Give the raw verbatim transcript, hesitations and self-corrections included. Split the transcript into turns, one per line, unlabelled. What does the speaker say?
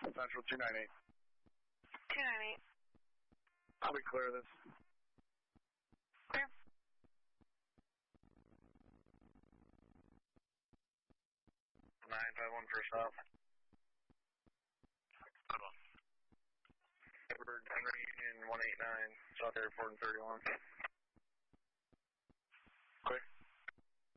Central two nine eight.
two nine eight.
I'll be clear of this.
Clear.
nine five one first stop.
Good one.
Edward, Henry Union one eight nine, South Airport and thirty-one.